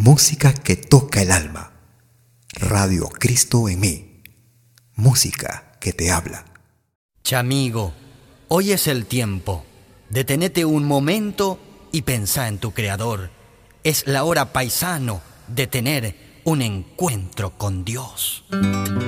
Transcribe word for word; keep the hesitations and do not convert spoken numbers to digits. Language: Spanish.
música que toca el alma. Radio Cristo en mí. Música que te habla. Chamigo, hoy es el tiempo. Detenete un momento y pensá en tu Creador. Es la hora, paisano, de tener un encuentro con Dios.